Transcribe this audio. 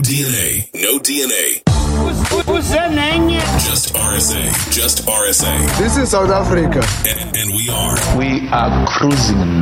DNA. No DNA. What's that name? Just RSA. Just RSA. This is South Africa. And we are. We are cruising